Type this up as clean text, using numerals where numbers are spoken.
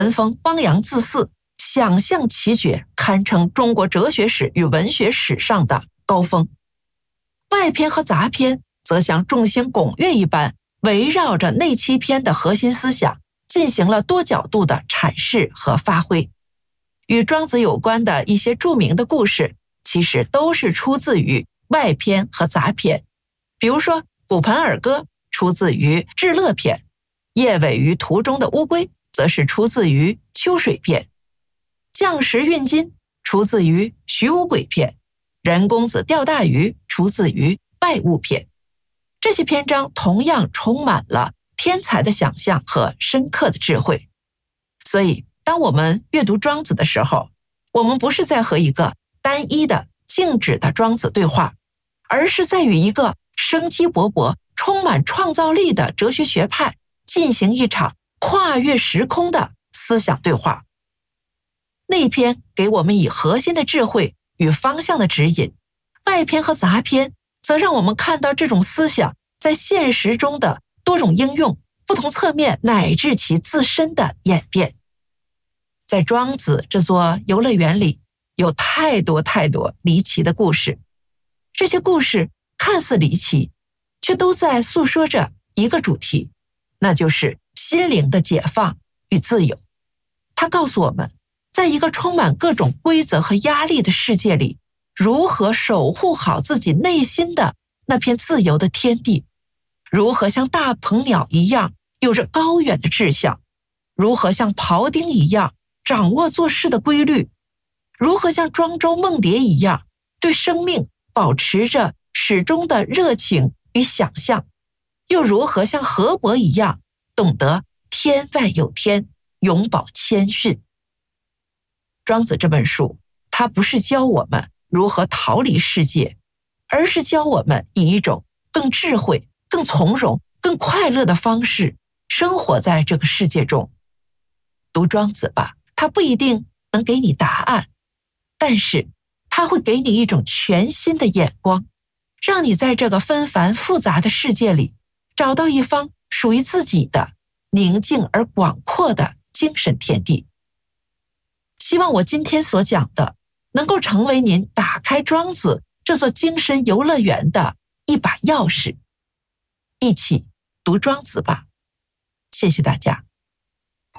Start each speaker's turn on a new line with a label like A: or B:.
A: 文风汪洋恣肆，想象奇绝，堪称中国哲学史与文学史上的高峰。外篇和杂篇则像众星拱月一般，围绕着内七篇的核心思想进行了多角度的阐释和发挥。与庄子有关的一些著名的故事，其实都是出自于外篇和杂篇。比如说骨盆儿歌出自于至乐篇，夜尾于途中的乌龟则是出自于秋水篇，将士运金出自于徐无鬼篇，任公子钓大鱼出自于拜物篇。这些篇章同样充满了天才的想象和深刻的智慧。所以当我们阅读庄子的时候，我们不是在和一个单一的静止的庄子对话，而是在与一个生机勃勃充满创造力的哲学学派进行一场跨越时空的思想对话。内篇给我们以核心的智慧与方向的指引，外篇和杂篇则让我们看到这种思想在现实中的多种应用、不同侧面乃至其自身的演变。在庄子这座游乐园里，有太多离奇的故事。这些故事看似离奇，却都在诉说着一个主题，那就是心灵的解放与自由。它告诉我们，在一个充满各种规则和压力的世界里，如何守护好自己内心的那片自由的天地，如何像大鹏鸟一样有着高远的志向，如何像庖丁一样掌握做事的规律，如何像庄周梦蝶一样对生命保持着始终的热情与想象，又如何像河伯一样懂得天外有天，永葆谦逊。庄子这本书，它不是教我们如何逃离世界，而是教我们以一种更智慧、更从容、更快乐的方式生活在这个世界中。读庄子吧，它不一定能给你答案，但是它会给你一种全新的眼光，让你在这个纷繁复杂的世界里找到一方属于自己的宁静而广阔的精神天地。希望我今天所讲的能够成为您打开庄子这座精神游乐园的一把钥匙。一起读庄子吧，谢谢大家。